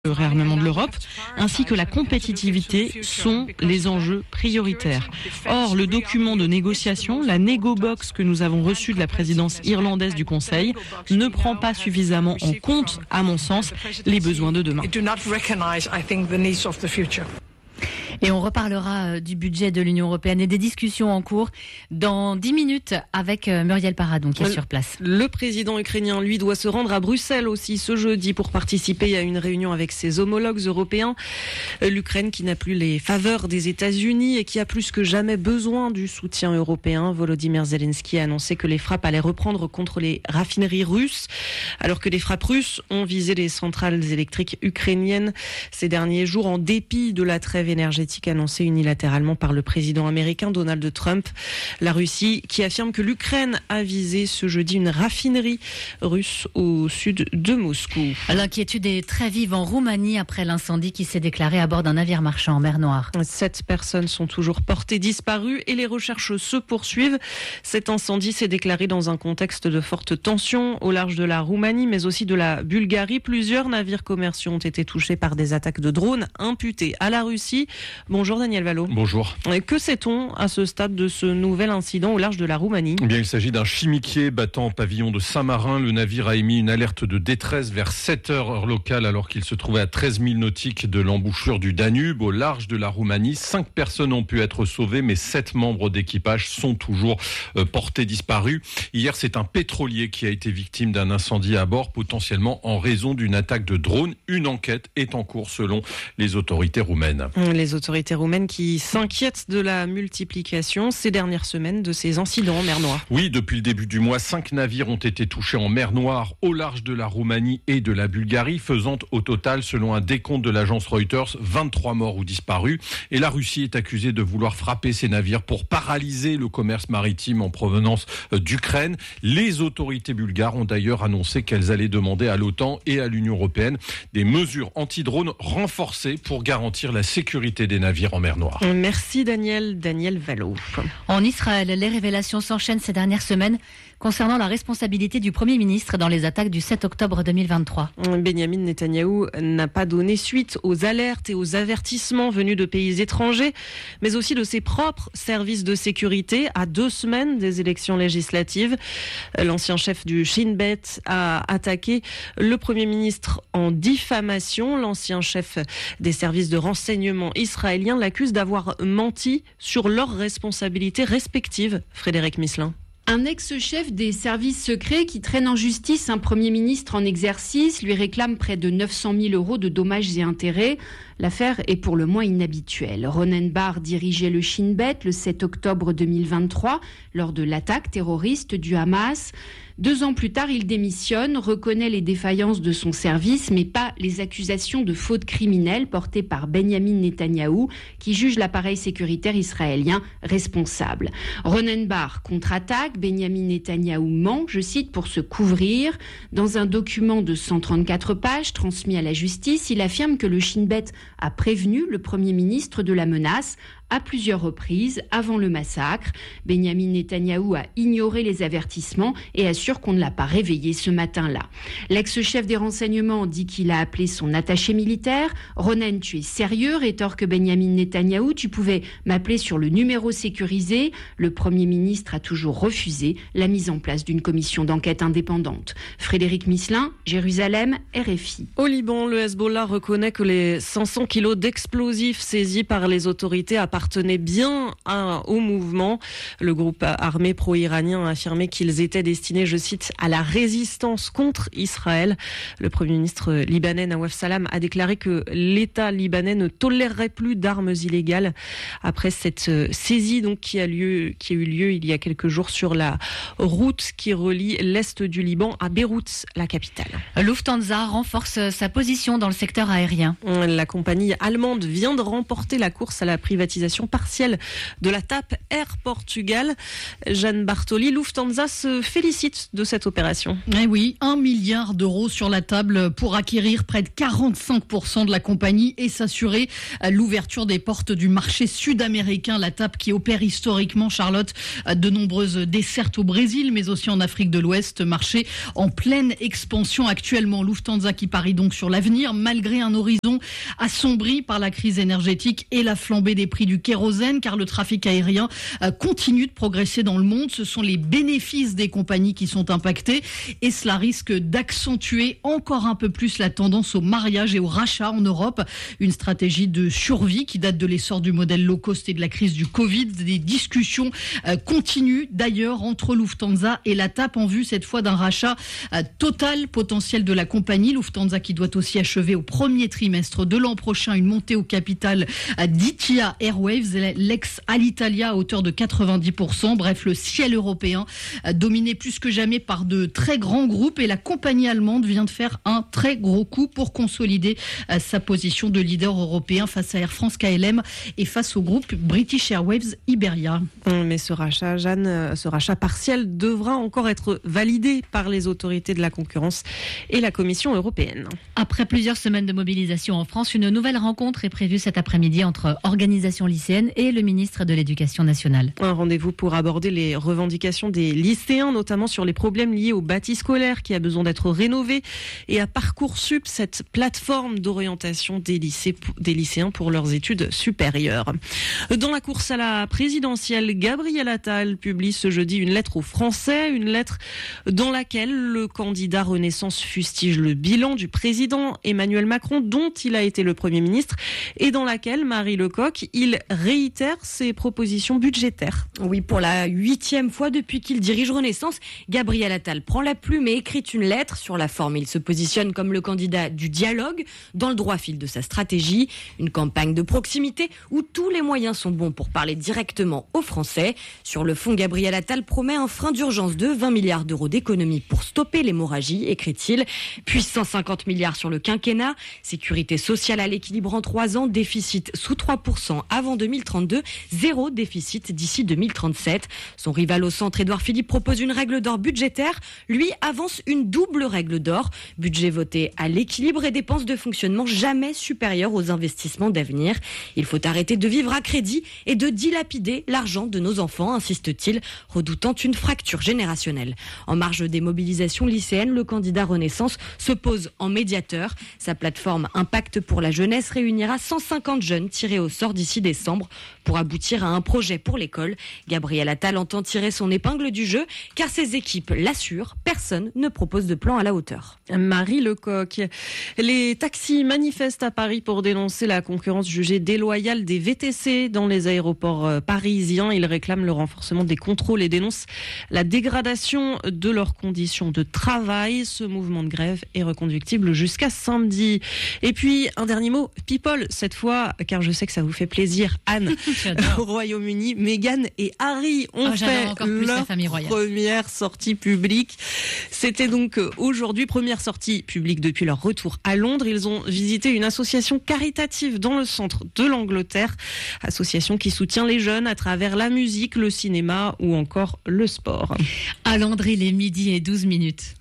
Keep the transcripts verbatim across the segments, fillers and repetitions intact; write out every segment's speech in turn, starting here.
Le réarmement de l'Europe ainsi que la compétitivité sont les enjeux prioritaires. Or, le document de négociation, la Negobox que nous avons reçu de la présidence irlandaise du Conseil, ne prend pas suffisamment en compte, à mon sens, les besoins de demain. Et on reparlera du budget de l'Union européenne et des discussions en cours dans dix minutes avec Muriel Paradon qui est sur place. Le président ukrainien, lui, doit se rendre à Bruxelles aussi ce jeudi pour participer à une réunion avec ses homologues européens. L'Ukraine qui n'a plus les faveurs des États-Unis et qui a plus que jamais besoin du soutien européen. Volodymyr Zelensky a annoncé que les frappes allaient reprendre contre les raffineries russes, alors que les frappes russes ont visé les centrales électriques ukrainiennes ces derniers jours en dépit de la trêve énergétique annoncée unilatéralement par le président américain Donald Trump. La Russie qui affirme que l'Ukraine a visé ce jeudi une raffinerie russe au sud de Moscou. L'inquiétude est très vive en Roumanie après l'incendie qui s'est déclaré à bord d'un navire marchand en mer Noire. Sept personnes sont toujours portées disparues et les recherches se poursuivent. Cet incendie s'est déclaré dans un contexte de forte tension au large de la Roumanie mais aussi de la Bulgarie. Plusieurs navires commerciaux ont été touchés par des attaques de drones imputées à la Russie. Bonjour Daniel Valo. Bonjour. Que sait-on à ce stade de ce nouvel incident au large de la Roumanie ? Eh bien, il s'agit d'un chimiquier battant pavillon de Saint-Marin. Le navire a émis une alerte de détresse vers sept heures heure locale alors qu'il se trouvait à treize milles nautiques de l'embouchure du Danube au large de la Roumanie. Cinq personnes ont pu être sauvées mais sept membres d'équipage sont toujours euh, portés disparus. Hier, c'est un pétrolier qui a été victime d'un incendie à bord, potentiellement en raison d'une attaque de drone. Une enquête est en cours selon les autorités roumaines. Les autorités roumaines qui s'inquiètent de la multiplication ces dernières semaines de ces incidents en mer Noire. Oui, depuis le début du mois, cinq navires ont été touchés en mer Noire au large de la Roumanie et de la Bulgarie, faisant au total, selon un décompte de l'agence Reuters, vingt-trois morts ou disparus. Et la Russie est accusée de vouloir frapper ces navires pour paralyser le commerce maritime en provenance d'Ukraine. Les autorités bulgares ont d'ailleurs annoncé qu'elles allaient demander à l'OTAN et à l'Union européenne des mesures anti-drones renforcées pour garantir la sécurité des navires en mer Noire. Merci Daniel, Daniel Valo. En Israël, les révélations s'enchaînent ces dernières semaines concernant la responsabilité du Premier ministre dans les attaques du sept octobre deux mille vingt-trois. Benyamin Netanyahou n'a pas donné suite aux alertes et aux avertissements venus de pays étrangers, mais aussi de ses propres services de sécurité à deux semaines des élections législatives. L'ancien chef du Shin Bet a attaqué le Premier ministre en diffamation. L'ancien chef des services de renseignement israélien l'accuse d'avoir menti sur leurs responsabilités respectives. Frédéric Misselin. Un ex-chef des services secrets qui traîne en justice un Premier ministre en exercice lui réclame près de neuf cent mille euros de dommages et intérêts. L'affaire est pour le moins inhabituelle. Ronen Bar dirigeait le Shin Bet le sept octobre deux mille vingt-trois lors de l'attaque terroriste du Hamas. Deux ans plus tard, il démissionne, reconnaît les défaillances de son service, mais pas les accusations de faute criminelle portées par Benyamin Netanyahou, qui juge l'appareil sécuritaire israélien responsable. Ronen Bar contre-attaque, Benyamin Netanyahou ment, je cite, pour se couvrir. Dans un document de cent trente-quatre pages transmis à la justice, il affirme que le Shin Bet a prévenu le Premier ministre de la menace à plusieurs reprises avant le massacre. Benyamin Netanyahou a ignoré les avertissements et assure qu'on ne l'a pas réveillé ce matin-là. L'ex-chef des renseignements dit qu'il a appelé son attaché militaire. « Ronen, tu es sérieux ?» rétorque Benyamin Netanyahou. « Tu pouvais m'appeler sur le numéro sécurisé ?» Le Premier ministre a toujours refusé la mise en place d'une commission d'enquête indépendante. Frédéric Misselin, Jérusalem, R F I. Au Liban, le Hezbollah reconnaît que les cinq cents kilos d'explosifs saisis par les autorités appartiennent appartenaient bien à, au mouvement. Le groupe armé pro-iranien a affirmé qu'ils étaient destinés, je cite, à la résistance contre Israël. Le Premier ministre libanais Nawaf Salam a déclaré que l'État libanais ne tolérerait plus d'armes illégales après cette saisie donc, qui, a lieu, qui a eu lieu il y a quelques jours sur la route qui relie l'Est du Liban à Beyrouth, la capitale. Lufthansa renforce sa position dans le secteur aérien. La compagnie allemande vient de remporter la course à la privatisation annulation partielle de la T A P Air Portugal. Jeanne Bartoli, Lufthansa se félicite de cette opération. Eh oui, un milliard d'euros sur la table pour acquérir près de quarante-cinq pour cent de la compagnie et s'assurer l'ouverture des portes du marché sud-américain. La T A P qui opère historiquement, Charlotte, de nombreuses dessertes au Brésil, mais aussi en Afrique de l'Ouest, marché en pleine expansion actuellement. Lufthansa qui parie donc sur l'avenir, malgré un horizon assombri par la crise énergétique et la flambée des prix du kérosène, car le trafic aérien continue de progresser dans le monde. Ce sont les bénéfices des compagnies qui sont impactés et cela risque d'accentuer encore un peu plus la tendance au mariage et au rachat en Europe. Une stratégie de survie qui date de l'essor du modèle low cost et de la crise du Covid. Des discussions euh, continuent d'ailleurs entre Lufthansa et la T A P en vue cette fois d'un rachat euh, total potentiel de la compagnie. Lufthansa qui doit aussi achever au premier trimestre de l'an prochain une montée au capital euh, d'Etihad Airways, l'ex-Alitalia à hauteur de quatre-vingt-dix pour cent. Bref, le ciel européen euh, dominé plus que jamais par de très grands groupes et la compagnie allemande vient de faire un très gros coup pour consolider euh, sa position de leader européen face à Air France K L M et face au groupe British Airways Iberia. Mais ce rachat, Jeanne, ce rachat partiel devra encore être validé par les autorités de la concurrence et la Commission européenne. Après plusieurs semaines de mobilisation en France, une nouvelle rencontre est prévue cet après-midi entre organisations lycéennes et le ministre de l'Éducation nationale. Un rendez-vous pour aborder les revendications des lycéens, notamment sur les problèmes liés au bâti scolaire qui a besoin d'être rénové et à Parcoursup, cette plateforme d'orientation des, lycées, des lycéens pour leurs études supérieures. Dans la course à la présidentielle, Gabriel Attal publie ce jeudi une lettre aux Français, une lettre dans laquelle le candidat Renaissance fustige le bilan du président Emmanuel Macron, dont il a été le Premier ministre, et dans laquelle, Marie Lecoq, il réitère ses propositions budgétaires. Oui, pour la huitième fois depuis qu'il dirige Renaissance, Gabriel Attal prend la plume et écrit une lettre. Sur la forme, il se positionne comme le candidat du dialogue, dans le droit fil de sa stratégie, une campagne de proximité où tous les moyens sont bons pour parler directement aux Français. Sur le fond, Gabriel Attal promet un frein d'urgence de vingt milliards d'euros d'économies pour stopper l'hémorragie, écrit-il, puis cent cinquante milliards sur le quinquennat, sécurité sociale à l'équilibre en trois ans, déficit sous trois pour cent avant deux mille trente-deux, zéro déficit d'ici deux mille trente-sept. Son rival au centre, Édouard Philippe, propose une règle d'or budgétaire. Lui avance une double règle d'or, budget voté à l'équilibre et dépenses de fonctionnement jamais supérieures aux investissements d'avenir. Il faut arrêter de vivre à crédit et de dilapider l'argent de nos enfants, insiste-t-il, redoutant une fracture générationnelle. En marge des mobilisations lycéennes, le candidat Renaissance se pose en médiateur. Sa plateforme Impact pour la jeunesse réunira cent cinquante jeunes tirés au sort d'ici décembre pour aboutir à un projet pour l'école. Gabriel Attal entend tirer son épingle du jeu car ses équipes l'assurent, personne ne propose de plan à la hauteur. Marie Lecoq, les taxis manifestent à Paris pour dénoncer la concurrence jugée déloyale des V T C dans les aéroports parisiens. Ils réclament le renforcement des contrôles et dénoncent la dégradation de leurs conditions de travail. Ce mouvement de grève est reconductible jusqu'à samedi. Et puis, un dernier mot, People, cette fois, car je sais que ça vous fait plaisir, Anne, au Royaume-Uni, Meghan et Harry ont oh, fait leur première sortie publique. C'était donc aujourd'hui, première sortie publique depuis leur retour à Londres. Ils ont visité une association caritative dans le centre de l'Angleterre, association qui soutient les jeunes à travers la musique, le cinéma ou encore le sport. À Londres, il est midi et douze minutes.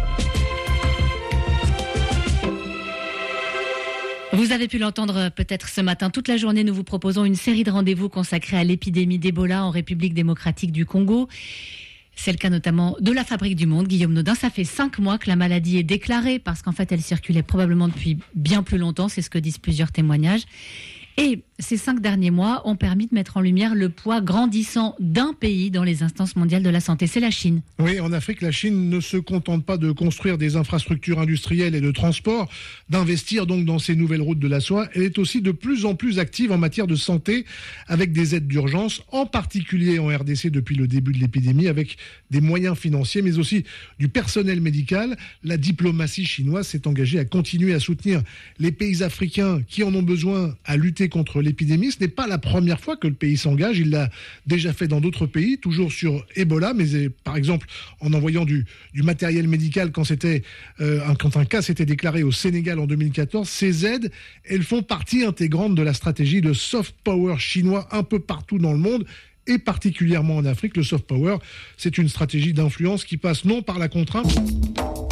Vous avez pu l'entendre peut-être ce matin. Toute la journée, nous vous proposons une série de rendez-vous consacrés à l'épidémie d'Ebola en République démocratique du Congo. C'est le cas notamment de la Fabrique du Monde. Guillaume Nodin, ça fait cinq mois que la maladie est déclarée parce qu'en fait, elle circulait probablement depuis bien plus longtemps. C'est ce que disent plusieurs témoignages. Et ces cinq derniers mois ont permis de mettre en lumière le poids grandissant d'un pays dans les instances mondiales de la santé, c'est la Chine. Oui, en Afrique, la Chine ne se contente pas de construire des infrastructures industrielles et de transport, d'investir donc dans ces nouvelles routes de la soie. Elle est aussi de plus en plus active en matière de santé avec des aides d'urgence, en particulier en R D C depuis le début de l'épidémie, avec des moyens financiers, mais aussi du personnel médical. La diplomatie chinoise s'est engagée à continuer à soutenir les pays africains qui en ont besoin, à lutter lutter contre l'épidémie. Ce n'est pas la première fois que le pays s'engage. Il l'a déjà fait dans d'autres pays, toujours sur Ebola, mais par exemple en envoyant du, du matériel médical quand, c'était, euh, un, quand un cas s'était déclaré au Sénégal en deux mille quatorze. Ces aides, elles font partie intégrante de la stratégie de soft power chinois un peu partout dans le monde, et particulièrement en Afrique. Le soft power, c'est une stratégie d'influence qui passe non par la contrainte,